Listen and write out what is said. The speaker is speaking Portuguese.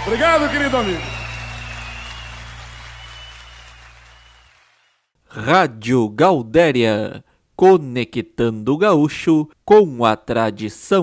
Obrigado, querido amigo. Rádio Gaudéria, conectando o gaúcho com a tradição.